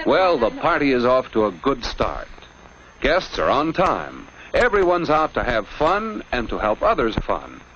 Well, the party is off to a good start. Guests are on time. Everyone's out to have fun and to help others have fun.